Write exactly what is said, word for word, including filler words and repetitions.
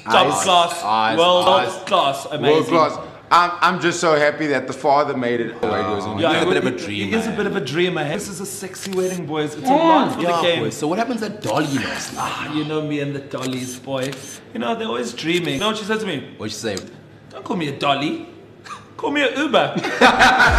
top Eyes, class, eyes, world eyes. class, amazing. World class. I'm, I'm just so happy that the father made it. Oh, Yeah, He's a he- bit of a he- dreamer, He is a eh? bit of a dreamer. eh? This is a sexy wedding, boys. It's a lot for Yeah, the game. boys. So what happens at Dolly last night? Ah, you know me and the dollies, boy. You know, they're always dreaming. You know what she said to me? What'd you say? Don't call me a dolly. Call me an Uber.